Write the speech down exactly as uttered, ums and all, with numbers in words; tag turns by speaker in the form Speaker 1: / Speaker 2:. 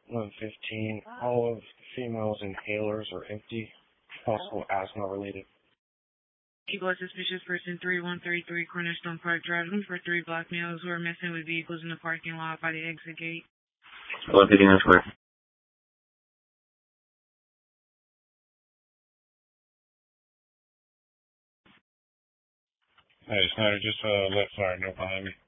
Speaker 1: one fifteen. All of the females' inhalers are empty. Possible asthma related.
Speaker 2: Eagle suspicious person three one three three Cornerstone Park Drive. Looking for three black males who are messing with vehicles in the parking lot by the exit gate.
Speaker 3: one fifty-nine square.
Speaker 1: Hey, Snyder, just uh, left fire, no behind me.